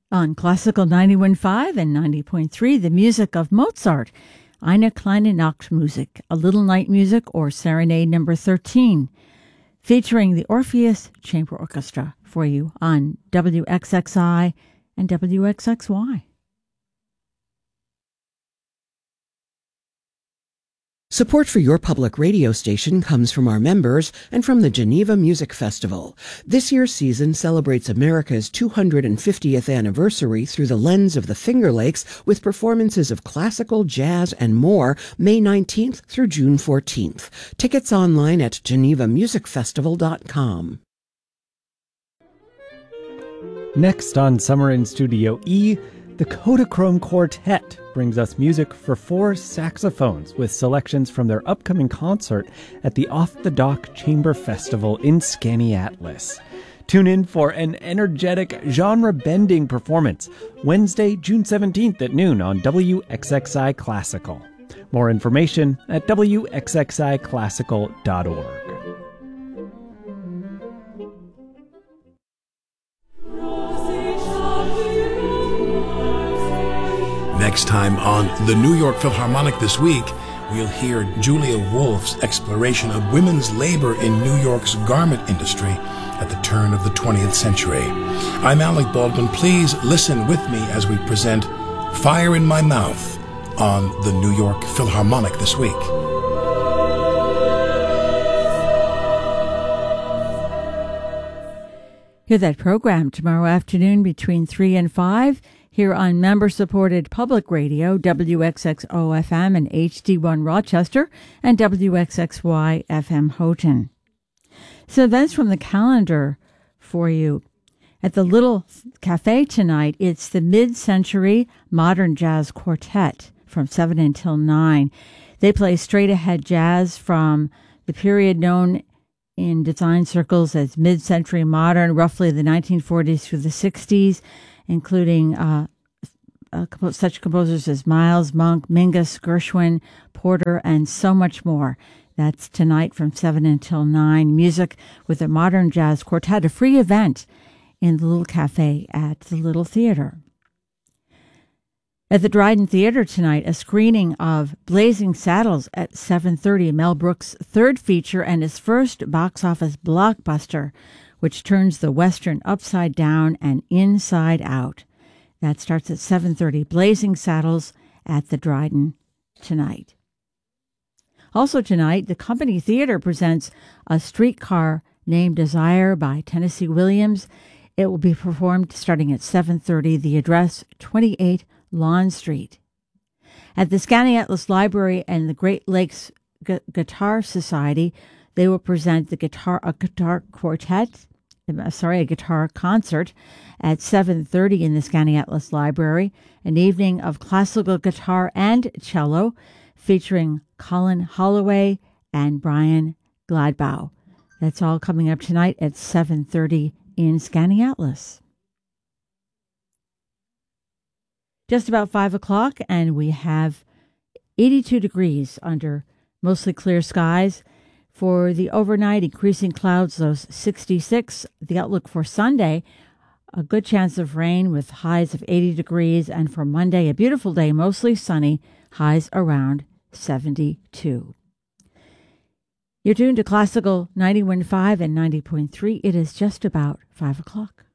On Classical 91.5 and 90.3, the music of Mozart, Eine kleine Nachtmusik, a little night music or serenade number 13, featuring the Orpheus Chamber Orchestra for you on WXXI and WXXY. Support for your public radio station comes from our members and from the Geneva Music Festival. This year's season celebrates America's 250th anniversary through the lens of the Finger Lakes with performances of classical, jazz, and more May 19th through June 14th. Tickets online at genevamusicfestival.com. Next on Summer in Studio E, the Kodachrome Quartet brings us music for 4 saxophones with selections from their upcoming concert at the Off the Dock Chamber Festival in Skaneateles. Tune in for an energetic, genre-bending performance Wednesday, June 17th at noon on WXXI Classical. More information at wxxiclassical.org. Next time on the New York Philharmonic This Week, we'll hear Julia Wolf's exploration of women's labor in New York's garment industry at the turn of the 20th century. I'm Alec Baldwin. Please listen with me as we present Fire in My Mouth on the New York Philharmonic This Week. Hear that program tomorrow afternoon between 3 and 5 here on member-supported public radio, WXXO-FM and HD1 Rochester and WXXY-FM Houghton. So events from the calendar for you. At the Little Cafe tonight, it's the Mid-Century Modern Jazz Quartet from 7 until 9. They play straight-ahead jazz from the period known in design circles as mid-century modern, roughly the 1940s through the 60s, including such composers as Miles, Monk, Mingus, Gershwin, Porter, and so much more. That's tonight from 7 until 9. Music with a Modern Jazz Quartet, a free event in the Little Cafe at the Little Theater. At the Dryden Theater tonight, a screening of Blazing Saddles at 7:30, Mel Brooks' third feature and his first box office blockbuster, which turns the Western upside down and inside out. That starts at 7:30, Blazing Saddles at the Dryden tonight. Also tonight, the Company Theater presents A Streetcar Named Desire by Tennessee Williams. It will be performed starting at 7:30, the address 28 Lawn Street. At the Skaneateles Library and the Great Lakes Guitar Society, they will present a guitar concert at 7:30 in the Skaneateles Library, an evening of classical guitar and cello featuring Colin Holloway and Brian Gladbow. That's all coming up tonight at 7:30 in Skaneateles. Just about 5 o'clock, and we have 82 degrees under mostly clear skies. For the overnight, increasing clouds, those 66. The outlook for Sunday, a good chance of rain with highs of 80 degrees. And for Monday, a beautiful day, mostly sunny, highs around 72. You're tuned to Classical 91.5 and 90.3. It is just about 5 o'clock.